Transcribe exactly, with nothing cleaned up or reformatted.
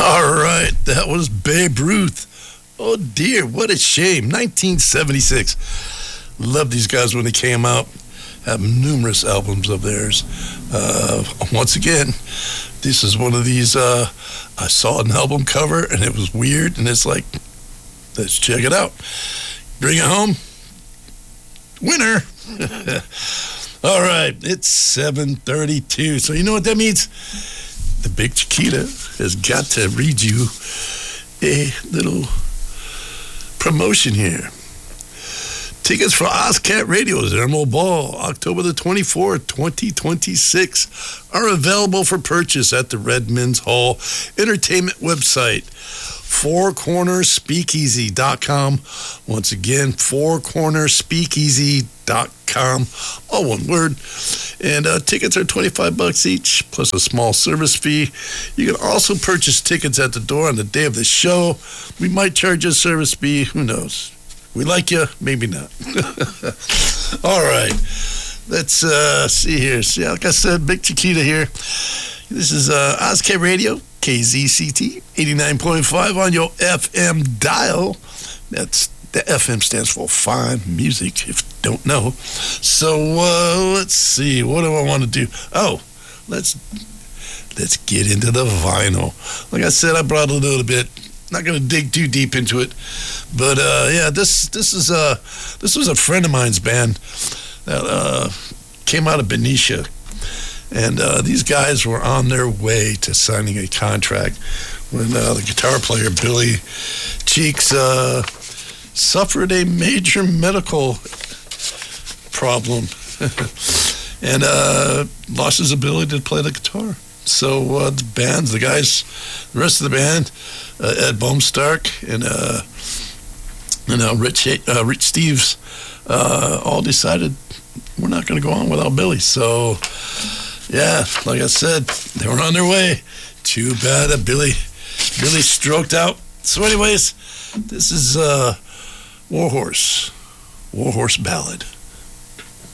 All right, that was Babe Ruth. Oh dear, what a shame. nineteen seventy-six. Loved these guys when they came out. Have numerous albums of theirs. Uh, once again, this is one of these, uh, I saw an album cover and it was weird, and it's like, let's check it out. Bring it home. Winner. All right, it's seven thirty-two. So you know what that means? The Big Chiquita has got to read you a little promotion here. Tickets for OzCat Radio's Emerald Ball, October the twenty-fourth, twenty twenty-six, are available for purchase at the Redmonds Hall Entertainment website, four corner speakeasy dot com. Once again, four corner speakeasy dot com, all one word. And uh, tickets are twenty-five bucks each, plus a small service fee. You can also purchase tickets at the door on the day of the show. We might charge a service fee, who knows? We like you, maybe not. All right, let's uh, see here. See, like I said, Big Chiquita here. This is uh, OzCat Radio, K Z C T, eighty-nine point five on your F M dial. That's the F M stands for Fine Music, if you don't know. So uh, let's see. What do I want to do? Oh, let's let's get into the vinyl. Like I said, I brought a little bit. Not going to dig too deep into it, but uh, yeah, this this is uh this was a friend of mine's band that uh, came out of Benicia, and uh, these guys were on their way to signing a contract when uh, the guitar player Billy Cheeks uh, suffered a major medical problem and uh, lost his ability to play the guitar. So uh, the bands, the guys, the rest of the band, uh, Ed Boomstark and uh, and uh, Rich uh, Rich Steves, uh, all decided we're not going to go on without Billy. So yeah, like I said, they were on their way. Too bad that Billy Billy stroked out. So anyways, this is uh, Warhorse, Warhorse Ballad.